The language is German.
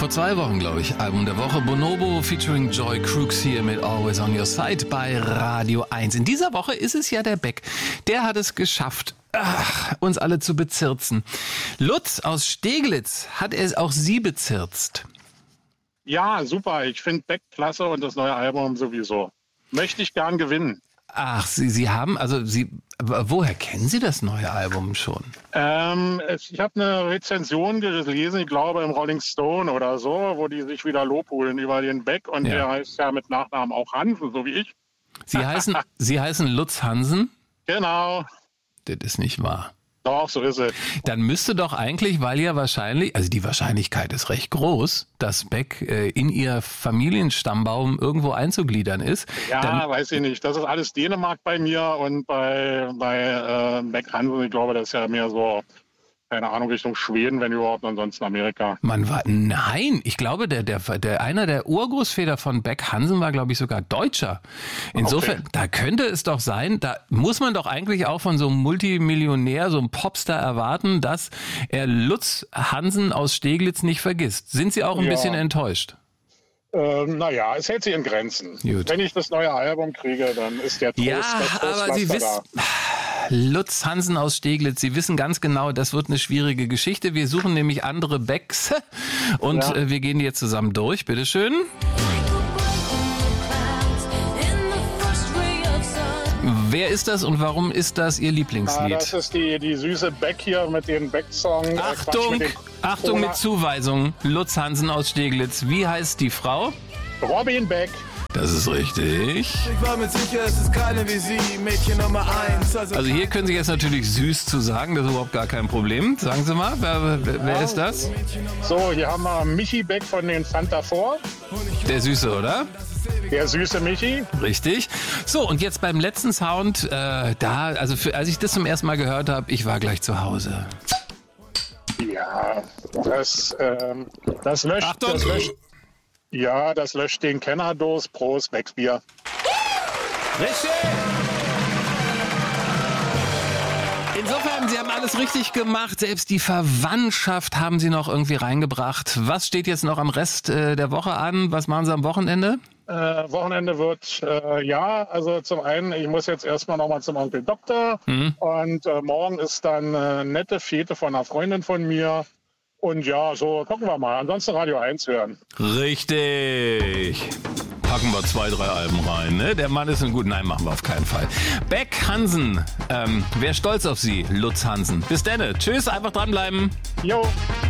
vor 2 Wochen, glaube ich, Album der Woche. Bonobo featuring Joy Crooks hier mit Always on Your Side bei Radio 1. In dieser Woche ist es ja der Beck. Der hat es geschafft, uns alle zu bezirzen. Lutz aus Steglitz hat es auch Sie bezirzt. Ja, super. Ich finde Beck klasse und das neue Album sowieso. Möchte ich gern gewinnen. Ach, Sie haben, woher kennen Sie das neue Album schon? Ich habe eine Rezension gelesen, ich glaube im Rolling Stone oder so, wo die sich wieder lobhudeln über den Beck und der heißt ja mit Nachnamen auch Hansen, so wie ich. Sie heißen Lutz Hansen? Genau. Das ist nicht wahr. Doch, so ist es. Dann müsste doch eigentlich, weil ja wahrscheinlich, also die Wahrscheinlichkeit ist recht groß, dass Beck in Ihr Familienstammbaum irgendwo einzugliedern ist. Ja, weiß ich nicht. Das ist alles Dänemark bei mir und bei Beck Hansen, ich glaube, das ist ja mehr so, keine Ahnung, Richtung Schweden, wenn überhaupt, ansonsten Amerika. Nein, ich glaube, einer der Urgroßväter von Beck Hansen war, glaube ich, sogar Deutscher. Insofern, Da könnte es doch sein, da muss man doch eigentlich auch von so einem Multimillionär, so einem Popstar erwarten, dass er Lutz Hansen aus Steglitz nicht vergisst. Sind Sie auch ein bisschen enttäuscht? Naja, es hält sich in Grenzen. Gut. Wenn ich das neue Album kriege, dann ist der Trost, aber Sie wissen, Lutz Hansen aus Steglitz, Sie wissen ganz genau, das wird eine schwierige Geschichte. Wir suchen nämlich andere Becks und wir gehen die jetzt zusammen durch. Bitteschön. Wer ist das und warum ist das Ihr Lieblingslied? Das ist die süße Beck hier mit dem Beck-Song. Achtung mit Zuweisung. Lutz Hansen aus Steglitz. Wie heißt die Frau? Robin Beck. Das ist richtig. Ich war mir sicher, es ist keine wie Sie, Mädchen Nummer 1. Also hier können Sie jetzt natürlich süß zu sagen, das ist überhaupt gar kein Problem. Sagen Sie mal, wer ist das? So, hier haben wir Michi Beck von den Fanta 4. Der Süße, oder? Der süße Michi. Richtig. So, und jetzt beim letzten Sound, als ich das zum ersten Mal gehört habe, ich war gleich zu Hause. Ja, das löscht. Achtung! Das löscht den Kennerdos. Prost, Beckbier. Richtig! Insofern, Sie haben alles richtig gemacht. Selbst die Verwandtschaft haben Sie noch irgendwie reingebracht. Was steht jetzt noch am Rest der Woche an? Was machen Sie am Wochenende? Wochenende wird, also zum einen, ich muss jetzt erstmal nochmal zum Onkel Doktor. Und morgen ist dann eine nette Fete von einer Freundin von mir. Und ja, so gucken wir mal. Ansonsten Radio 1 hören. Richtig. Packen wir 2, 3 Alben rein, ne? Der Mann ist ein gut. Nein, machen wir auf keinen Fall. Beck Hansen. Wer stolz auf Sie? Lutz Hansen. Bis dann. Tschüss, einfach dranbleiben. Jo.